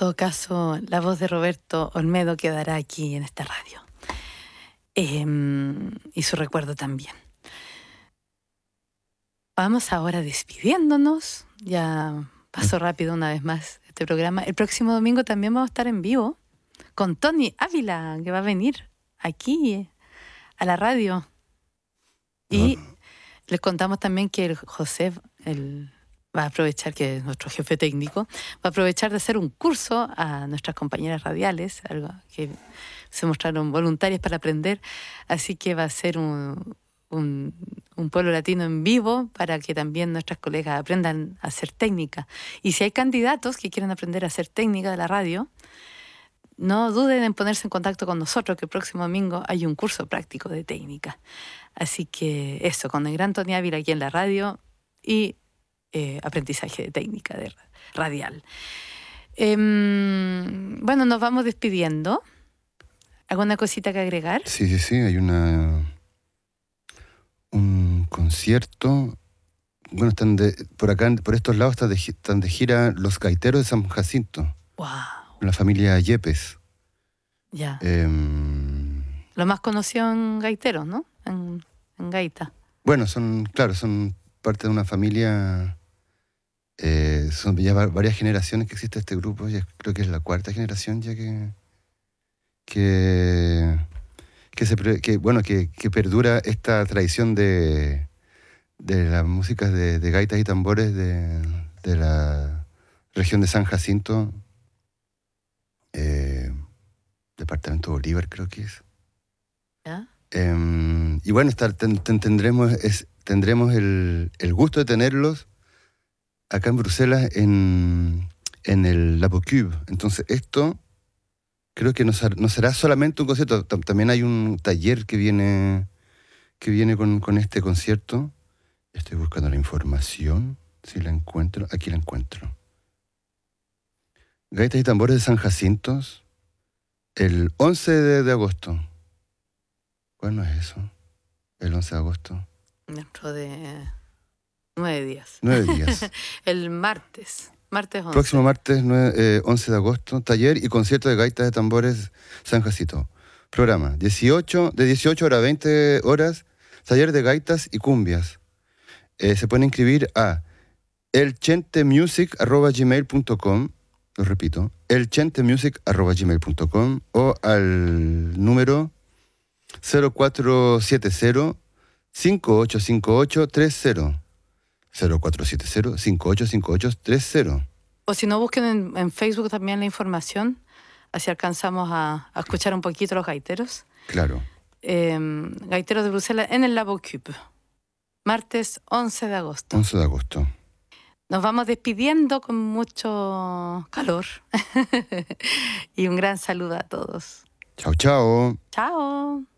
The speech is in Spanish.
todo caso, la voz de Roberto Olmedo quedará aquí en esta radio. Y su recuerdo también. Vamos ahora despidiéndonos. Ya pasó rápido una vez más este programa. El próximo domingo también vamos a estar en vivo con Tony Ávila, que va a venir aquí a la radio. Y les contamos también que el José va a aprovechar, que es nuestro jefe técnico, va a aprovechar de hacer un curso a nuestras compañeras radiales, algo que se mostraron voluntarias para aprender. Así que va a ser un pueblo latino en vivo para que también nuestras colegas aprendan a hacer técnica. Y si hay candidatos que quieren aprender a hacer técnica de la radio, no duden en ponerse en contacto con nosotros, que el próximo domingo hay un curso práctico de técnica. Así que eso, con el gran Tony Ávila aquí en la radio y aprendizaje de técnica radial. Bueno, nos vamos despidiendo. ¿Alguna cosita que agregar? Sí, hay un concierto. Bueno, están por acá, por estos lados están de gira los gaiteros de San Jacinto. ¡Wow! La familia Yepes. Ya. Lo más conocido en gaiteros, ¿no? En gaita. Bueno, son parte de una familia. Son ya varias generaciones que existe este grupo. Ya creo que es la cuarta generación ya que perdura esta tradición de las músicas de gaitas y tambores de la región de San Jacinto, departamento de Bolívar creo que es. ¿Ya? Y bueno, tendremos el gusto de tenerlos acá en Bruselas en el La Bocube. Entonces esto creo que no será solamente un concierto, también hay un taller que viene con este concierto. Estoy buscando la información, si la encuentro. Aquí la encuentro. Gaitas y tambores de San Jacinto, el 11 de agosto. ¿Cuándo es eso? El 11 de agosto. Dentro de 9 días. 9 días. El martes 11. Próximo martes 11 de agosto, taller y concierto de gaitas de tambores San Jacinto. Programa, de 18 horas a 20 horas, taller de gaitas y cumbias. Se pueden inscribir a elchentemusic@gmail.com, lo repito, elchentemusic@gmail.com o al número 0470 585830. 0470-585830. O si no, busquen en Facebook también la información, así alcanzamos a escuchar un poquito los gaiteros. Claro. Gaiteros de Bruselas en el La Bocube. Martes 11 de agosto. 11 de agosto. Nos vamos despidiendo con mucho calor. Y un gran saludo a todos. Chao, chao. Chao.